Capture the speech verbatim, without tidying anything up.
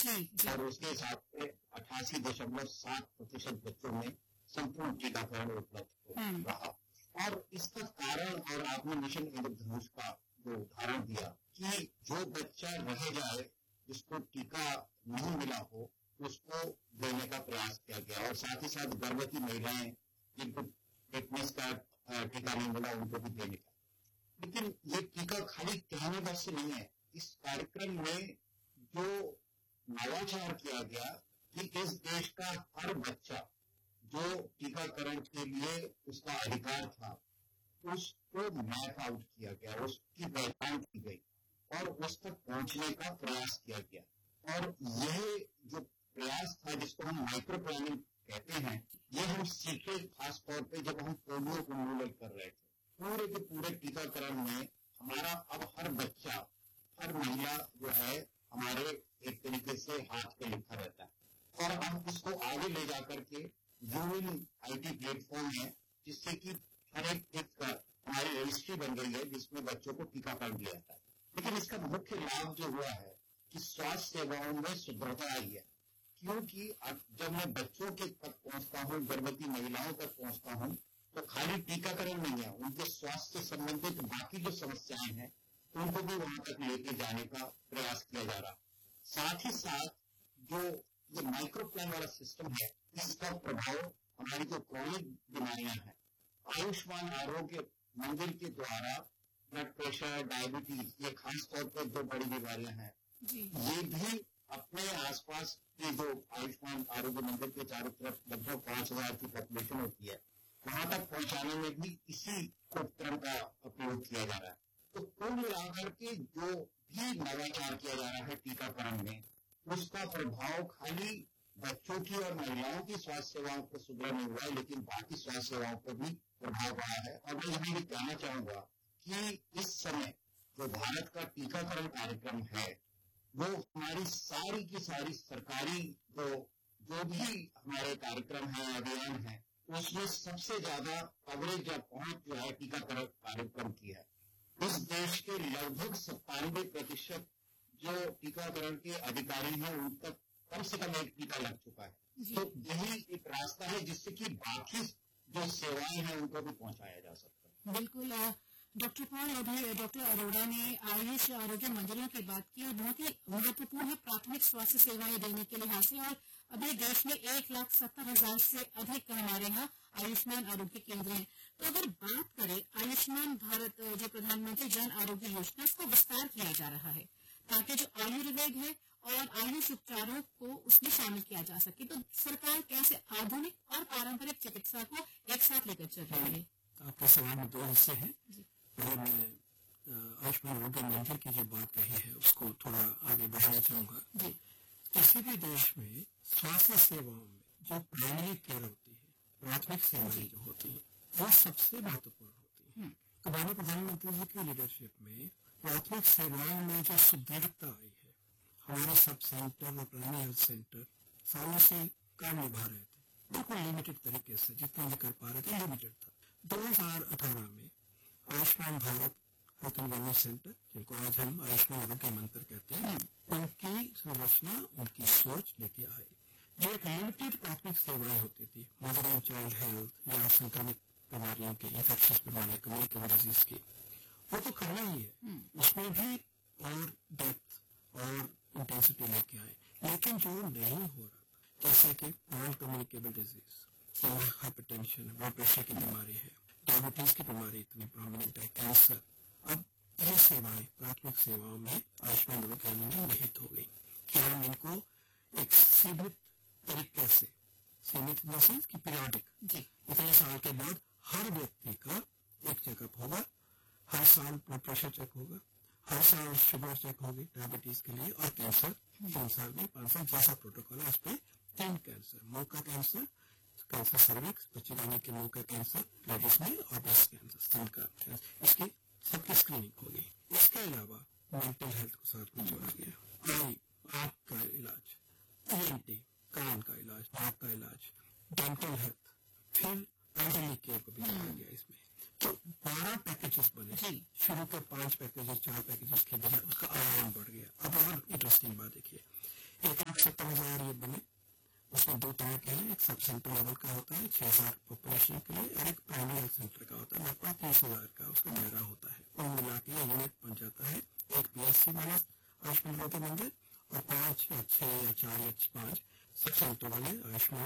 जी, जी। और उसके हिसाब से अठासी दशमलव सात प्रतिशत बच्चों में संपूर्ण टीकाकरण उपलब्ध रहा। और इसका कारण, और आपने मिशन इंद्रधनुष का जो उदाहरण दिया कि जो बच्चा रह जाए जिसको टीका नहीं मिला हो उसको देने का प्रयास किया गया, और साथ ही साथ गर्भवती महिलाएं जिनको टेटनस का टीका नहीं मिला उनको भी देने का। लेकिन ये टीका खाली कहने बस से नहीं है। इस कार्यक्रम में जो नवाचार किया गया कि इस देश का हर बच्चा जो टीकाकरण के लिए उसका अधिकार था उसको मैप आउट किया गया, उसकी पहचान की गई और उस तक पहुंचने का प्रयास किया गया। और यह जो प्रयास था जिसको हम माइक्रो प्लानिंग कहते हैं, ये हम सीखे खास तौर पे जब हम पोलियो उन्मूलन कर रहे थे। पूरे के पूरे टीकाकरण में हमारा अब हर बच्चा, हर महिला जो है हमारे एक तरीके से हाथ पे लिखा रहता है। और हम इसको आगे ले जाकर के यूनियन आईटी प्लेटफॉर्म है जिससे कि हर एक एक हमारी रजिस्ट्री बन गई है जिसमें बच्चों को टीकाकरण दिया जाता है। लेकिन इसका मुख्य लाभ जो हुआ है कि स्वास्थ्य सेवाओं में सुदृढ़ता आई है, क्योंकि जब मैं बच्चों के तक पहुंचता हूँ, गर्भवती महिलाओं तक पहुंचता हूँ, तो खाली टीकाकरण नहीं है, उनके स्वास्थ्य से संबंधित बाकी जो समस्याएं हैं उनको भी वहां तक लेके जाने का प्रयास किया जा रहा। साथ ही साथ जो ये माइक्रो प्लान वाला सिस्टम है इसका प्रभाव हमारी जो क्रॉनिक बीमारियां हैं, आयुष्मान आरोग्य मंदिर के द्वारा ब्लड प्रेशर, डायबिटीज, ये खास तौर पर जो बड़ी बीमारियां हैं ये भी अपने आसपास के जो आयुष्मान आरोग्य मंदिर के चारों तरफ लगभग पांच हजार की पॉपुलेशन होती है वहां तक पहुंचाने में भी इसी उपक्रम का प्रयोग किया जा रहा है। तो कुल मिलाकर के जो भी नवाचार किया जा रहा है टीकाकरण में उसका प्रभाव खाली बच्चों की और महिलाओं की स्वास्थ्य सेवाओं को सुदृढ़ नहीं हुआ है, लेकिन बाकी स्वास्थ्य सेवाओं पर भी प्रभाव पड़ा है। और मैं यही भी कहना चाहूंगा कि इस समय जो भारत का टीकाकरण कार्यक्रम है वो हमारी सारी की सारी सरकारी जो जो भी हमारे कार्यक्रम है, अभियान है, उसमें सबसे ज्यादा कवरेज या पहुंच जो है टीकाकरण कार्यक्रम की है। इस देश के लगभग सत्तानवे प्रतिशत जो टीकाकरण के अधिकारी हैं उन तक कम से कम एक टीका लग चुका है। तो यही एक रास्ता है जिससे कि बाकी जो सेवाएं हैं उनको भी पहुंचाया जा सकता है। बिल्कुल। डॉक्टर पॉल, अभी डॉक्टर अरोड़ा ने आयुष आरोग्य मंडलों की बात की और बहुत ही महत्वपूर्ण है प्राथमिक स्वास्थ्य सेवाएं देने के लिहाज से। और अभी देश में एक लाख सत्तर हजार से अधिक हमारे यहाँ आयुष्मान आरोग्य केंद्र हैं। तो अगर बात करें आयुष्मान भारत जो प्रधानमंत्री जन आरोग्य योजना, उसको विस्तार किया जा रहा है ताकि जो आयुर्वेद है और आयुष उपचारों को उसमें शामिल किया जा सके। तो सरकार कैसे आधुनिक और पारंपरिक चिकित्सा को एक साथ लेकर चल रही है? आपके सवाल में दो हिस्से हैं। पहले मैं आयुष्मान आरोग्य मंदिर की जो बात कही है उसको थोड़ा आगे बढ़ाना चाहूंगा। किसी भी देश में स्वास्थ्य सेवाओं में जो प्राइमरी केयर होती है, प्राथमिक सेवाएं जो होती है वो सबसे महत्वपूर्ण होती है। तो माननीय प्रधानमंत्री जी की लीडरशिप में प्राथमिक सेवाओं में जो सुदृढ़ता आई है, हमारे सब सेंटर और प्राइमरी हेल्थ सेंटर सालों से काम निभा रहे थे, बिल्कुल लिमिटेड तरीके से जितना भी कर पा रहे थे लिमिटेड था। दो हजार अठारह में Ayushman Bharat health and wellness centre, जिनको आज हम आयुष्मान आरोग्य मंत्र कहते हैं, उनकी संरचना, उनकी सोच लेके आए। जो एक लिमिटेड प्राथमिक सेवाएं होती थी, मदर एंड चाइल्ड हेल्थ या संक्रमित बीमारियों के, इन्फेक्शियस बीमारियों, कम्युनिकेबल डिजीज की, वो तो करना ही है, उसमें भी और डेप्थ और इंटेंसिटी लेके आए। लेकिन जो नहीं हो रहा था, जैसे कि non communicable disease, hypertension, blood pressure की बीमारी है, डायबिटीज की बीमारी इतनी प्रोमिनेंट है, कैंसर, अब ये सेवाएं प्राथमिक सेवाओं में आयुष्मान आरोग्य में निहित हो गई कि हम इनको एक सीमित तरीके से, सीमित मैसेज की पीरियडिक इतने साल के बाद हर व्यक्ति का एक चेकअप होगा, हर साल ब्लड प्रेशर चेक होगा, हर साल शुगर चेक होगी डायबिटीज के लिए, और कैंसर तीन साल में पांच साल जैसा प्रोटोकॉल है उस पर तीन कैंसर, मुंह का कैंसर, कैंसर सर्विक्स, बच्चे दाने के मुंह का कैंसर लेडीज में, और ब्रेस्ट कैंसर स्तन का कैंसर, इसकी सबकी स्क्रीनिंग हो गई। इसके अलावा मेंटल हेल्थ को साथ में जोड़ा गया, आई आंख का इलाज, ईएनटी कान का इलाज, नाक का इलाज, डेंटल हेल्थ, फिर एल्डरली केयर को भी जोड़ा गया इसमें। तो बारह पैकेजेस बने, शुरू के पांच पैकेजेस, चार पैकेजेस के बजाय उसका आयाम बढ़ गया। अब और इंटरेस्टिंग बात देखिए, एक लाख एक सब सेंटर लेवल का होता है छह हजार पॉपुलेशन के लिए, और एक प्राइमरी हेल्थ सेंटर का होता है लगभग तीस हजार का उसका दायरा होता है। कुल मिला के ये यूनिट बन जाता है एक पी एस सी वाला आयुष्मान ज्योति मंदिर और पांच या छह या चार या पांच सब सेंटर वाले आयुष्मान